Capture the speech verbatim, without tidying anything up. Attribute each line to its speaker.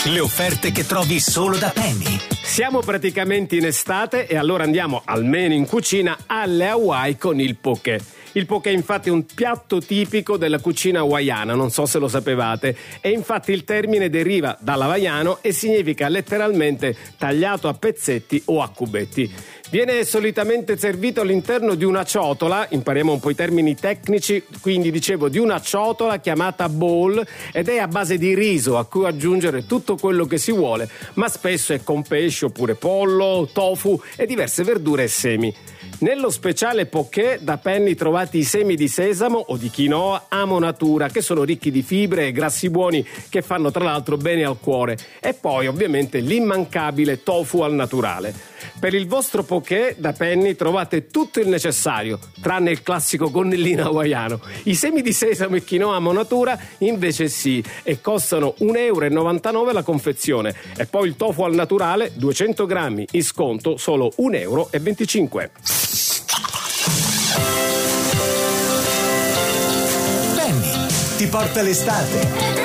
Speaker 1: Le offerte che trovi solo da Penny.
Speaker 2: Siamo praticamente in estate e allora andiamo, almeno in cucina, alle Hawaii con il poké. Il poké infatti è un piatto tipico della cucina hawaiana, non so se lo sapevate, e infatti il termine deriva dall'hawaiano e significa letteralmente tagliato a pezzetti o a cubetti. Viene solitamente servito all'interno di una ciotola, impariamo un po' i termini tecnici, quindi dicevo di una ciotola chiamata bowl, ed è a base di riso a cui aggiungere tutto quello che si vuole, ma spesso è con pesce oppure pollo, tofu e diverse verdure e semi. Nello speciale poké da Penny trovate i semi di sesamo o di quinoa Amo Natura, che sono ricchi di fibre e grassi buoni che fanno tra l'altro bene al cuore, e poi ovviamente l'immancabile tofu al naturale. Per il vostro poké da Penny trovate tutto il necessario, tranne il classico gonnellino hawaiano. I semi di sesamo e quinoa Amo Natura invece sì, e costano un euro e novantanove la confezione, e poi il tofu al naturale duecento grammi in sconto solo un euro e venticinque.
Speaker 1: Penny ti porta l'estate.